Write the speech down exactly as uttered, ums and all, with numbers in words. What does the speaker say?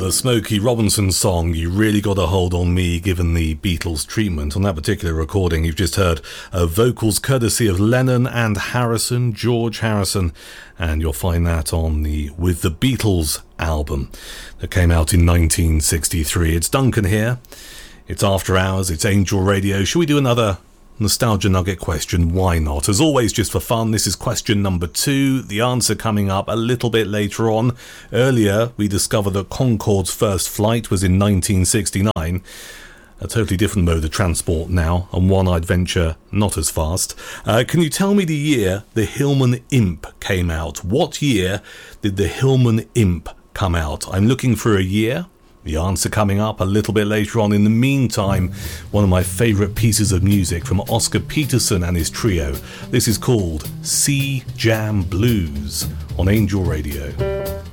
the Smokey Robinson song, You Really Got a Hold on Me, given the Beatles treatment. On that particular recording, you've just heard uh, vocals courtesy of Lennon and Harrison, George Harrison, and you'll find that on the With the Beatles album that came out in nineteen sixty-three. It's Duncan here. It's After Hours, it's Angel Radio. Shall we do another Nostalgia Nugget question? Why not? As always, just for fun, this is question number two. The answer coming up a little bit later on. Earlier, we discovered that Concorde's first flight was in nineteen sixty-nine. A totally different mode of transport now, and one I'd venture not as fast. Uh, can you tell me the year the Hillman Imp came out? What year did the Hillman Imp come out? I'm looking for a year. The answer coming up a little bit later on. In the meantime, one of my favourite pieces of music from Oscar Peterson and his trio. This is called Sea Jam Blues on Angel Radio.